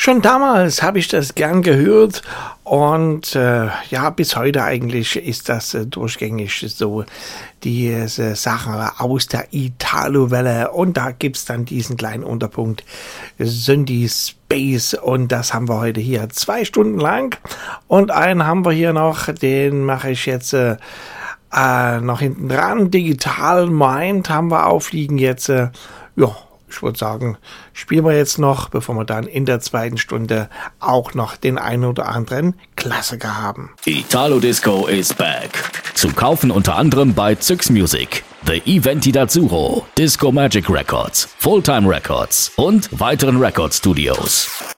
Schon damals habe ich das gern gehört und bis heute eigentlich ist das durchgängig so, diese Sachen aus der Italo-Welle, und da gibt's dann diesen kleinen Unterpunkt Synthie Space, und das haben wir heute hier 2 Stunden lang, und einen haben wir hier noch, den mache ich jetzt noch hinten dran. Digital Mind haben wir aufliegen jetzt, ich würde sagen, spielen wir jetzt noch, bevor wir dann in der 2. Stunde auch noch den einen oder anderen Klassiker haben. Italo Disco is back. Zu kaufen unter anderem bei Zyx Music, The Eventi d'Azzurro, Disco Magic Records, Fulltime Records und weiteren Record Studios.